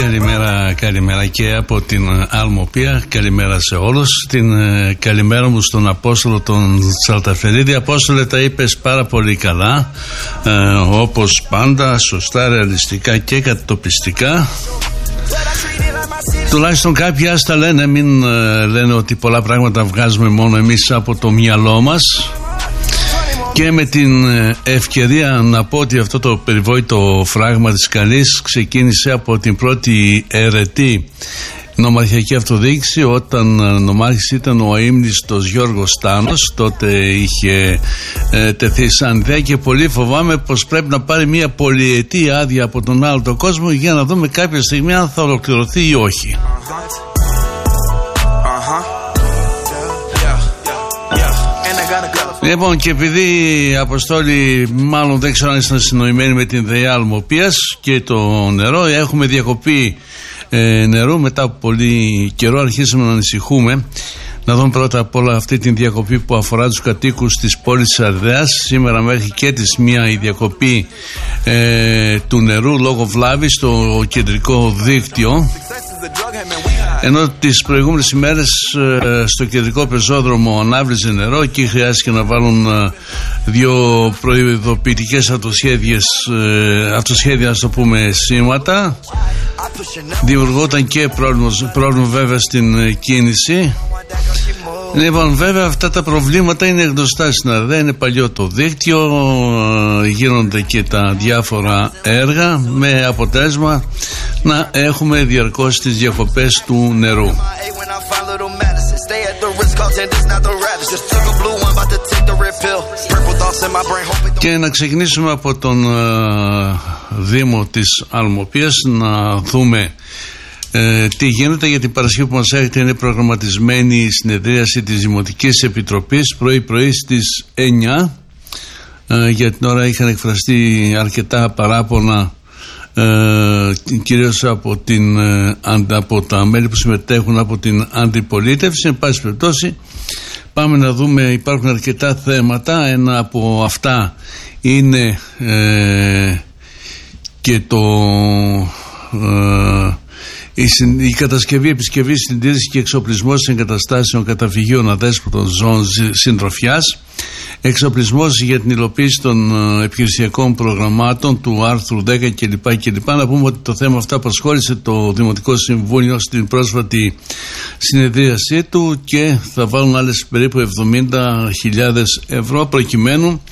Καλημέρα και από την Αλμοπία. Καλημέρα σε όλους. Την καλημέρα μου στον Απόστολο τον Τσαλταφερίδη. Απόστολε, τα είπες πάρα πολύ καλά, όπως πάντα, σωστά, ρεαλιστικά και κατατοπιστικά. Τουλάχιστον κάποιοι ας τα λένε, μην λένε ότι πολλά πράγματα βγάζουμε μόνο εμείς από το μυαλό μας. Και με την ευκαιρία να πω ότι αυτό το περιβόητο φράγμα της καλής ξεκίνησε από την πρώτη αιρετή νομαρχιακή αυτοδιοίκηση, όταν νομάρχης ήταν ο αείμνηστος Γιώργος Στάνος. Τότε είχε τεθεί σαν ιδέα και πολύ φοβάμαι πως πρέπει να πάρει μια πολυετή άδεια από τον άλλο τον κόσμο για να δούμε κάποια στιγμή αν θα ολοκληρωθεί ή όχι. Λοιπόν, και επειδή Αποστόλη, μάλλον δεν ξέρω αν ήσταν συνοημένοι με την ΔΕΙΑ Αλμοπίας και το νερό, έχουμε διακοπή νερού μετά από πολύ καιρό. Αρχίσαμε να ανησυχούμε. Να δούμε πρώτα απ' όλα αυτή την διακοπή που αφορά τους κατοίκους της πόλης της Αρδέας. Σήμερα μέχρι και της μία η διακοπή του νερού λόγω βλάβης στο κεντρικό δίκτυο. Ενώ τις προηγούμενες ημέρες στο κεντρικό πεζόδρομο ανάβλησε νερό. Εκεί χρειάστηκε να βάλουν δύο προειδοποιητικές αυτοσχέδια, ας το πούμε, σήματα. Δημιουργόταν και πρόβλημα βέβαια στην κίνηση. Λοιπόν, βέβαια αυτά τα προβλήματα είναι γνωστά στην Αρδέα, είναι παλιό το δίκτυο, γίνονται και τα διάφορα έργα με αποτέλεσμα να έχουμε διαρκώς τις διακοπές του νερού. Και να ξεκινήσουμε από τον Δήμο της Αλμοπίας να δούμε τι γίνεται, για την Παρασκευή που μας έρχεται είναι προγραμματισμένη η συνεδρίαση της Δημοτικής Επιτροπής πρωί-πρωί στις 9. Για την ώρα είχαν εκφραστεί αρκετά παράπονα, κυρίως από τα μέλη που συμμετέχουν από την αντιπολίτευση. Εν πάση περιπτώσει, πάμε να δούμε, υπάρχουν αρκετά θέματα. Ένα από αυτά είναι και η κατασκευή, επισκευή, συντήρηση και εξοπλισμός εγκαταστάσεων καταφυγίων αδέσποτων ζώων συντροφιάς, εξοπλισμός για την υλοποίηση των επιχειρησιακών προγραμμάτων του άρθρου 10 κλπ. Να πούμε ότι το θέμα αυτό απασχόλησε το Δημοτικό Συμβούλιο στην πρόσφατη συνεδρίασή του και θα βάλουν άλλες περίπου 70.000 ευρώ προκειμένου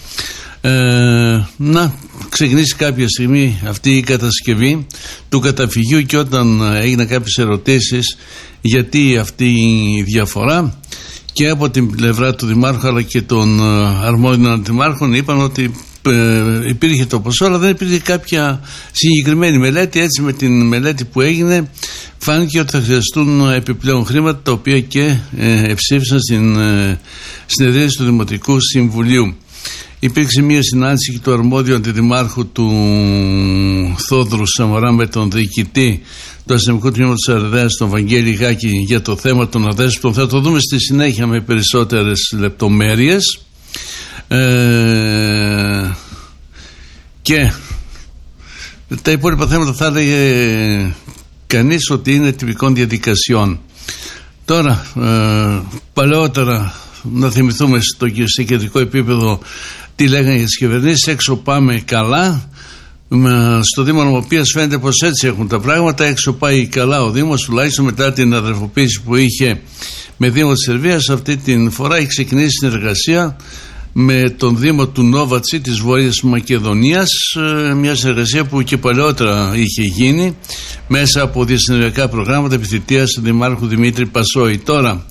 να ξεκινήσει κάποια στιγμή αυτή η κατασκευή του καταφυγίου. Και όταν έγιναν κάποιες ερωτήσεις γιατί αυτή η διαφορά, και από την πλευρά του Δημάρχου αλλά και των αρμόδιων αντιμάρχων είπαν ότι υπήρχε το ποσό αλλά δεν υπήρχε κάποια συγκεκριμένη μελέτη. Έτσι, με την μελέτη που έγινε φάνηκε ότι θα χρειαστούν επιπλέον χρήματα, τα οποία και εψήφισαν στην συνεδρίαση του Δημοτικού Συμβουλίου. Υπήρξε μια συνάντηση του αρμόδιου αντιδημάρχου του Θόδρου Σαμαρά με τον διοικητή του Αστυνομικού Τμήματος της Αρδέας, τον Βαγγέλη Γάκη, για το θέμα των αδέσποτων. Θα το δούμε στη συνέχεια με περισσότερες λεπτομέρειες. Και τα υπόλοιπα θέματα θα έλεγε κανείς ότι είναι τυπικών διαδικασιών. Τώρα, παλαιότερα, να θυμηθούμε στο κεντρικό επίπεδο τι λέγανε για τις κυβερνήσεις. Έξω πάμε καλά. Στο Δήμο Αλμοπίας φαίνεται πως έτσι έχουν τα πράγματα. Έξω πάει καλά ο Δήμος, τουλάχιστον μετά την αδερφοποίηση που είχε με Δήμο της Σερβίας. Αυτή την φορά έχει ξεκινήσει συνεργασία με τον Δήμο του Νόβατσι της Βόρειας Μακεδονίας, μια συνεργασία που και παλαιότερα είχε γίνει μέσα από διασυνοριακά προγράμματα επιθυμίας του Δημάρχου Δημήτρη Πασόη. Τώρα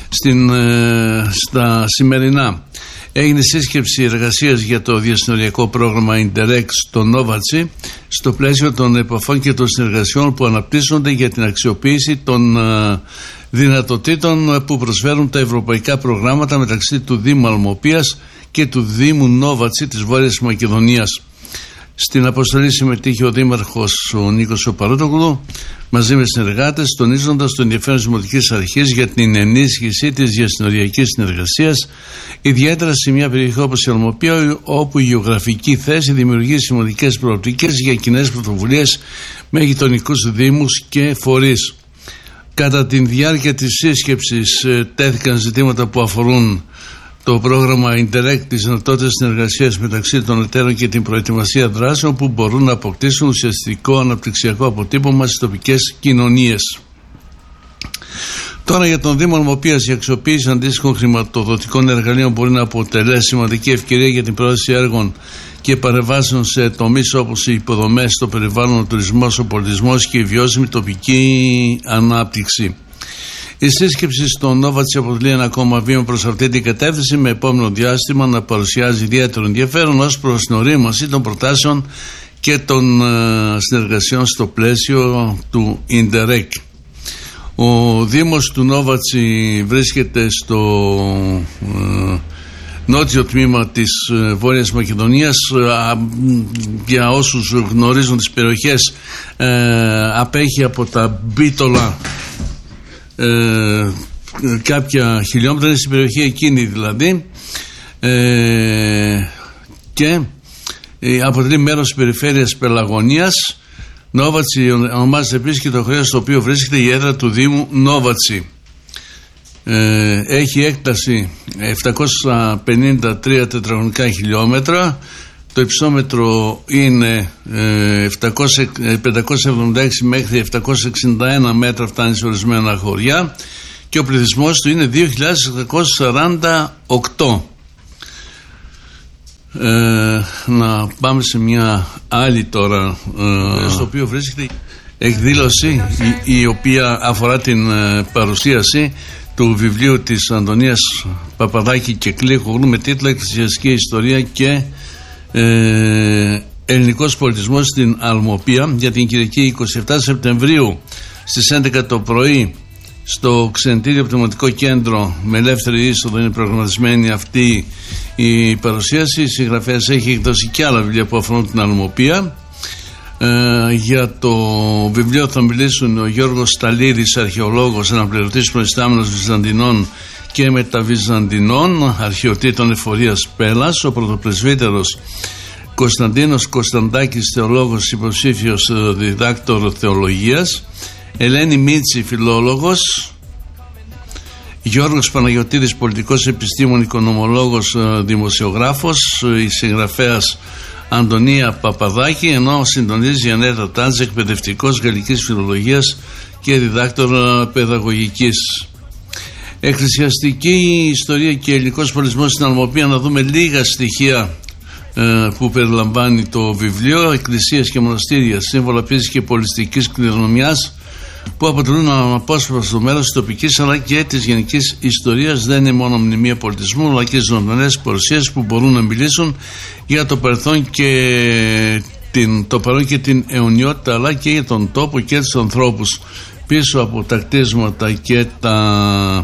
στα σημερινά έγινε σύσκεψη εργασίας για το διασυνοριακό πρόγραμμα Interreg στο Νόβατσι, στο πλαίσιο των επαφών και των συνεργασιών που αναπτύσσονται για την αξιοποίηση των δυνατοτήτων που προσφέρουν τα ευρωπαϊκά προγράμματα μεταξύ του Δήμου Αλμοπίας και του Δήμου Νόβατσι της Βόρειας Μακεδονίας. Στην αποστολή συμμετείχε ο Δήμαρχος ο Νίκος Παρότογλου μαζί με συνεργάτες, τονίζοντας το ενδιαφέρον της Δημοτικής Αρχής για την ενίσχυση της διασυνοριακής συνεργασίας, ιδιαίτερα σε μια περιοχή όπως η Αλμοπία, όπου η γεωγραφική θέση δημιουργεί σημαντικές προοπτικές για κοινές πρωτοβουλίες με γειτονικούς δήμους και φορείς. Κατά τη διάρκεια της σύσκεψης τέθηκαν ζητήματα που αφορούν το πρόγραμμα Interreg, τις δυνατότητες συνεργασίας μεταξύ των εταίρων και την προετοιμασία δράσεων που μπορούν να αποκτήσουν ουσιαστικό αναπτυξιακό αποτύπωμα στις τοπικές κοινωνίες. Τώρα για τον Δήμο Αλμοπίας, η αξιοποίηση αντίστοιχων χρηματοδοτικών εργαλείων μπορεί να αποτελέσει σημαντική ευκαιρία για την πρόθεση έργων και παρεμβάσεων σε τομείς όπως οι υποδομές, το περιβάλλον, ο τουρισμός, ο πολιτισμός και η βιώσιμη τοπική ανάπτυξη. Η σύσκεψη στο Νόβατσι αποτελεί ένα ακόμα βήμα προς αυτή την κατεύθυνση, με επόμενο διάστημα να παρουσιάζει ιδιαίτερο ενδιαφέρον ως προς την ορίμανση των προτάσεων και των συνεργασιών στο πλαίσιο του Interreg. Ο Δήμος του Νόβατσι βρίσκεται στο νότιο τμήμα της Βόρειας Μακεδονίας. Για όσους γνωρίζουν τις περιοχές, απέχει από τα Μπίτολα κάποια χιλιόμετρα, είναι στην περιοχή εκείνη δηλαδή, και αποτελεί μέρος της περιφέρειας Πελαγωνίας. Νόβατσι ονομάζεται επίσης και το χρέος στο οποίο βρίσκεται η έδρα του Δήμου Νόβατσι. Έχει έκταση 753 τετραγωνικά χιλιόμετρα. Το υψόμετρο είναι 576 μέχρι 761 μέτρα, φτάνει σε ορισμένα χωριά, και ο πληθυσμός του είναι 2.648. Να πάμε σε μια άλλη τώρα, στο οποίο βρίσκεται εκδήλωση η οποία αφορά την παρουσίαση του βιβλίου της Αντωνίας Παπαδάκη και Κλίκογλου με τίτλο «Εκκλησιαστική Ιστορία και Ελληνικός Πολιτισμός στην Αλμοπία», για την Κυριακή 27 Σεπτεμβρίου στις 11 το πρωί στο Ξενητήριο Πνευματικό Κέντρο με ελεύθερη είσοδο είναι προγραμματισμένη αυτή η παρουσίαση. Η συγγραφέας έχει εκδώσει και άλλα βιβλία που αφορούν την Αλμοπία. Για το βιβλίο θα μιλήσουν ο Γιώργος Σταλίδης, αρχαιολόγος, αναπληρωτής προϊστάμενος Βυζαντινών και Μεταβυζαντινών Αρχαιοτήτων Εφορίας Πέλας, ο πρωτοπρεσβύτερος Κωνσταντίνος Κωνσταντάκης, θεολόγος, υποψήφιος διδάκτορ θεολογίας, Ελένη Μίτση, φιλόλογος, Γιώργος Παναγιωτίδης, πολιτικός επιστήμον, οικονομολόγος, δημοσιογράφος, η συγγραφέας Αντωνία Παπαδάκη, ενώ συντονίζει η Ανέτα Τάντζε, εκπαιδευτικός γαλλικής φιλολογίας και διδάκτορ παιδαγωγικής. Εκκλησιαστική ιστορία και ελληνικός πολιτισμός στην Αλμοπία. Να δούμε λίγα στοιχεία που περιλαμβάνει το βιβλίο. Εκκλησίες και μοναστήρια, σύμβολα επίσης και πολιστικής κληρονομιάς που αποτελούν αναπόσπαστο μέρος της τοπικής αλλά και της γενικής ιστορίας. Δεν είναι μόνο μνημεία πολιτισμού, αλλά και ζωντανές παρουσίες που μπορούν να μιλήσουν για το παρελθόν και το παρόν και την αιωνιότητα, αλλά και για τον τόπο και τους ανθρώπους πίσω από τα κτίσματα και τα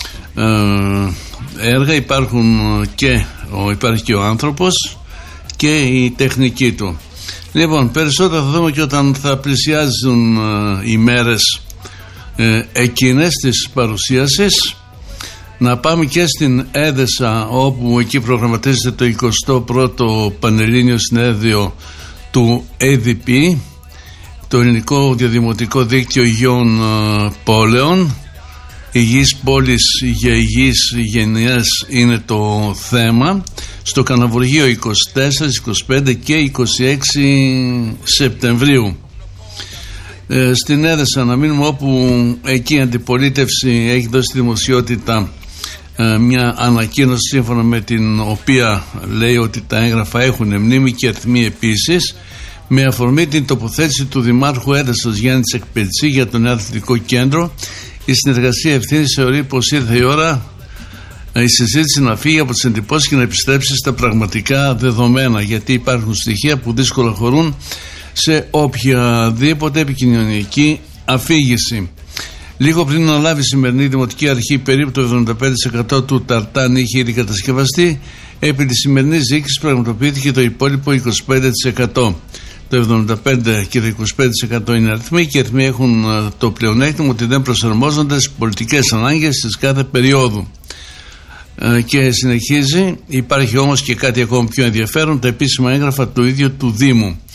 έργα. Υπάρχει και ο άνθρωπος και η τεχνική του. Λοιπόν, περισσότερα θα δούμε και όταν θα πλησιάζουν οι μέρες εκείνες της παρουσίασης. Να πάμε και στην Έδεσα, όπου εκεί προγραμματίζεται το 21ο Πανελλήνιο Συνέδριο του ADP, το Ελληνικό Διαδημοτικό Δίκτυο Υγιών Πόλεων. Υγιής πόλης για υγιείς γενιές είναι το θέμα, στο Καναβουργείο 24, 25 και 26 Σεπτεμβρίου. Στην Έδεσα να μείνουμε, όπου εκεί η αντιπολίτευση έχει δώσει στη δημοσιότητα μια ανακοίνωση σύμφωνα με την οποία λέει ότι τα έγγραφα έχουν μνήμη και αριθμοί επίσης, με αφορμή την τοποθέτηση του Δημάρχου Έδεσας Γιάννη Τσεκπετσή για το νέο αθλητικό κέντρο. Η συνεργασία ευθύνη θεωρεί πως ήρθε η ώρα η συζήτηση να φύγει από τις εντυπώσεις και να επιστρέψει στα πραγματικά δεδομένα, γιατί υπάρχουν στοιχεία που δύσκολα χωρούν σε οποιαδήποτε επικοινωνιακή αφήγηση. Λίγο πριν να λάβει η σημερινή Δημοτική Αρχή, περίπου το 75% του ταρτάν είχε ήδη κατασκευαστεί. Επί της σημερινής διοίκησης πραγματοποιήθηκε το υπόλοιπο 25%. Το 75% και το 25% είναι αριθμοί, και οι αριθμοί έχουν το πλεονέκτημα ότι δεν προσαρμόζονται στις πολιτικές ανάγκες της κάθε περίοδου. Και συνεχίζει, υπάρχει όμως και κάτι ακόμα πιο ενδιαφέρον, τα επίσημα έγγραφα του ίδιου του Δήμου.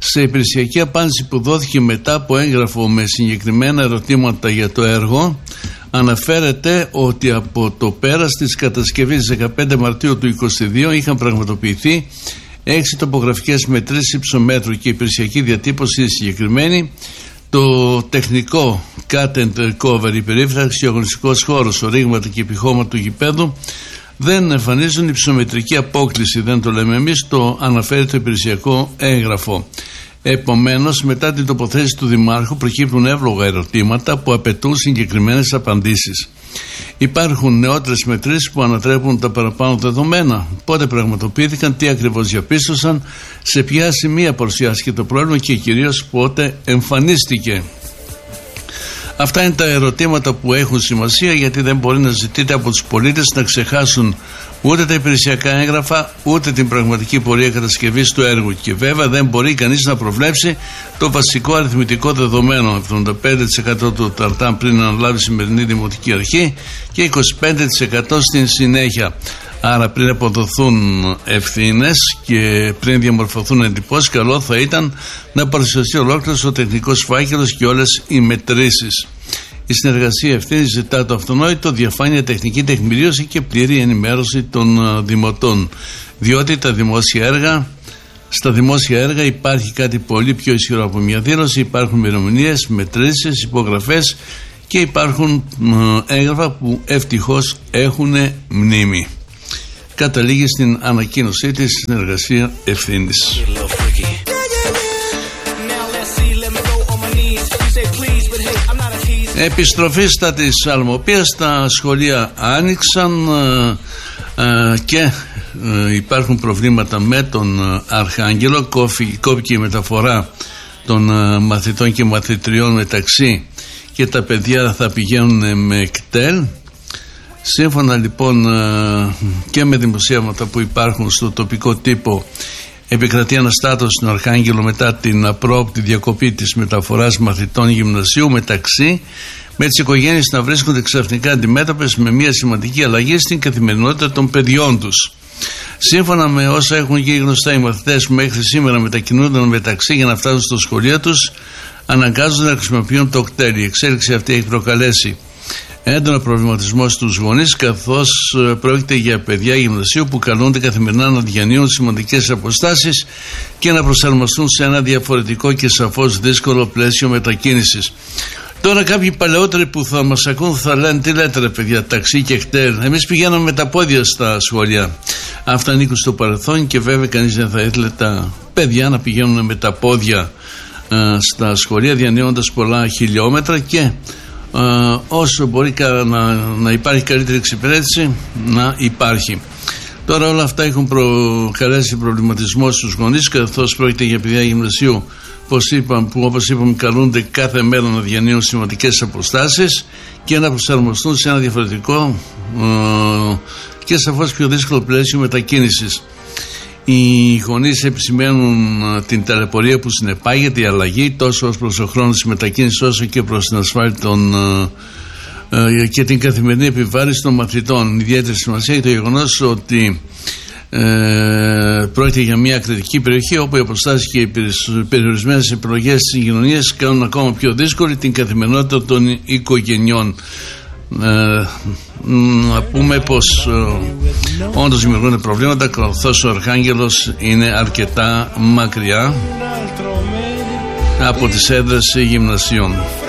Σε υπηρεσιακή απάντηση που δόθηκε μετά από έγγραφο με συγκεκριμένα ερωτήματα για το έργο, αναφέρεται ότι από το πέρας της κατασκευής 15 Μαρτίου του 2022 είχαν πραγματοποιηθεί 6 τοπογραφικές μετρήσεις υψομέτρου και υπηρεσιακή διατύπωση συγκεκριμένη. Το τεχνικό cut and cover, η περίφραξη, ο αγωνιστικός χώρος, ορίγματα και επιχώματα του γηπέδου δεν εμφανίζουν υψομετρική απόκληση, δεν το λέμε εμείς, το αναφέρει το υπηρεσιακό έγγραφο. Επομένως, μετά την τοποθέτηση του Δημάρχου προκύπτουν εύλογα ερωτήματα που απαιτούν συγκεκριμένες απαντήσεις. Υπάρχουν νεότερες μετρήσεις που ανατρέπουν τα παραπάνω δεδομένα. Πότε πραγματοποιήθηκαν, τι ακριβώς διαπίστωσαν, σε ποια σημεία παρουσιάστηκε το πρόβλημα και κυρίως πότε εμφανίστηκε. Αυτά είναι τα ερωτήματα που έχουν σημασία, γιατί δεν μπορεί να ζητείτε από τους πολίτες να ξεχάσουν ούτε τα υπηρεσιακά έγγραφα ούτε την πραγματική πορεία κατασκευής του έργου. Και βέβαια δεν μπορεί κανείς να προβλέψει το βασικό αριθμητικό δεδομένο: 75% του ταρτάν πριν αναλάβει η σημερινή Δημοτική Αρχή και 25% στην συνέχεια. Άρα πριν αποδοθούν ευθύνες και πριν διαμορφωθούν εντυπώσεις, καλό θα ήταν να παρουσιαστεί ολόκληρος ο τεχνικός φάκελος και όλες οι μετρήσεις. Η συνεργασία ευθύνη ζητά το αυτονόητο, διαφάνεια, τεχνική τεκμηρίωση και πλήρη ενημέρωση των δημοτών. Διότι στα δημόσια έργα υπάρχει κάτι πολύ πιο ισχυρό από μια δήλωση. Υπάρχουν ημερομηνίες, μετρήσεις, υπογραφές και υπάρχουν έγγραφα που ευτυχώς έχουν μνήμη. Καταλήγει στην ανακοίνωσή της συνεργασία ευθύνης. Επιστροφή στα της Αλμοπίας, τα σχολεία άνοιξαν και υπάρχουν προβλήματα με τον Αρχάγγελο. Κόπηκε η μεταφορά των μαθητών και μαθητριών μεταξύ και τα παιδιά θα πηγαίνουν με κτέλ. Σύμφωνα λοιπόν και με δημοσίευματα που υπάρχουν στο τοπικό τύπο, επικρατεί αναστάτωση στον Αρχάγγελο μετά την απρόοπτη διακοπή της μεταφοράς μαθητών γυμνασίου μεταξύ, με τις οικογένειες να βρίσκονται ξαφνικά αντιμέτωπες με μια σημαντική αλλαγή στην καθημερινότητα των παιδιών τους. Σύμφωνα με όσα έχουν γίνει γνωστά, οι μαθητές που μέχρι σήμερα μετακινούνταν μεταξύ για να φτάσουν στο σχολείο τους αναγκάζονται να χρησιμοποιούν το κτέλ. Η εξέλιξη αυτή έχει προκαλέσει έντονο προβληματισμό στους γονείς, καθώς πρόκειται για παιδιά γυμνασίου που καλούνται καθημερινά να διανύουν σημαντικές αποστάσεις και να προσαρμοστούν σε ένα διαφορετικό και σαφώς δύσκολο πλαίσιο μετακίνησης. Τώρα κάποιοι παλαιότεροι που θα μας ακούν θα λένε: τι λέτε ρε παιδιά, ταξί και κτέλ? Εμείς πηγαίναμε με τα πόδια στα σχολεία. Αυτά ανήκουν στο παρελθόν και βέβαια κανείς δεν θα ήθελε τα παιδιά να πηγαίνουν με τα πόδια στα σχολεία, διανύοντας πολλά χιλιόμετρα, και όσο μπορεί να υπάρχει καλύτερη εξυπηρέτηση, να υπάρχει. Τώρα όλα αυτά έχουν προκαλέσει προβληματισμό στους γονείς, καθώς πρόκειται για παιδιά γυμνασίου που όπως είπαμε καλούνται κάθε μέρα να διανύουν σημαντικές αποστάσεις και να προσαρμοστούν σε ένα διαφορετικό και σαφώς πιο δύσκολο πλαίσιο μετακίνησης. Οι γονείς επισημαίνουν την ταλαιπωρία που συνεπάγεται η αλλαγή τόσο ως προς ο χρόνος της μετακίνησης όσο και προς την ασφάλεια και την καθημερινή επιβάρυνση των μαθητών. Ιδιαίτερη σημασία έχει το γεγονός ότι πρόκειται για μια κριτική περιοχή όπου οι αποστάσεις και οι περιορισμένες επιλογές της συγκοινωνίας κάνουν ακόμα πιο δύσκολη την καθημερινότητα των οικογενειών. Να πούμε πως όντως δημιουργούν προβλήματα, καθώς ο Αρχάγγελος είναι αρκετά μακριά από τις έδρες γυμνασιών.